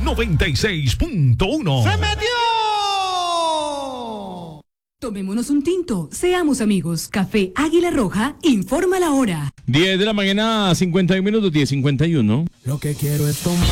96.1. ¡Se metió! Tomémonos un tinto, seamos amigos. Café Águila Roja informa la hora. 10 de la mañana, 51 minutos, 10:51. Lo que quiero es tomar.